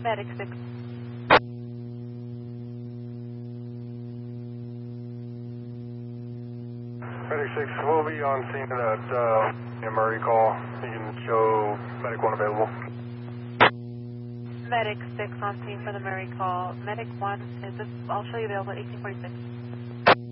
Medic 6. Medic 6, we'll be on scene at Murray call. You can show Medic 1 available. Medic 6 on scene for the Murray call. Medic 1 is this, I'll show you available at 1846.